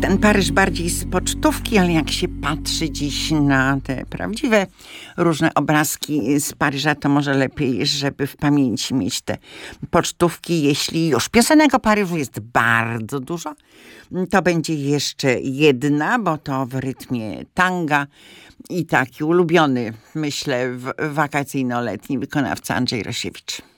ten Paryż bardziej z pocztówki, ale jak się patrzy dziś na te prawdziwe różne obrazki z Paryża, to może lepiej, żeby w pamięci mieć te pocztówki. Jeśli już piosenek o Paryżu jest bardzo dużo, to będzie jeszcze jedna, bo to w rytmie tanga i taki ulubiony, myślę, wakacyjno-letni wykonawca Andrzej Rosiewicz.